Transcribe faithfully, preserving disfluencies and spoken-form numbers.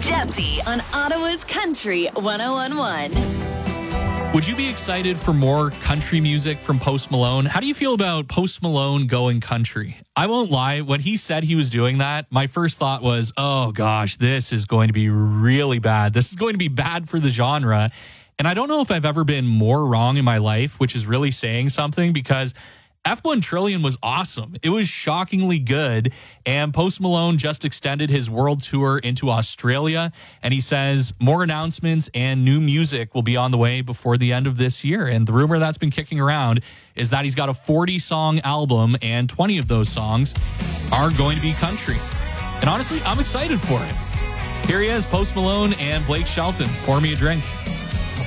Jesse on Ottawa's Country one oh one point one. Would you be excited for more country music from Post Malone? How do you feel about Post Malone going country? I won't lie, when he said he was doing that, my first thought was, oh gosh, this is going to be really bad. This is going to be bad for the genre. And I don't know if I've ever been more wrong in my life, which is really saying something, because F one Trillion was awesome. It was shockingly good. And Post Malone just extended his world tour into Australia. And he says more announcements and new music will be on the way before the end of this year. And the rumor that's been kicking around is that he's got a forty song album and twenty of those songs are going to be country. And honestly, I'm excited for it. Here he is, Post Malone and Blake Shelton. Pour me a drink.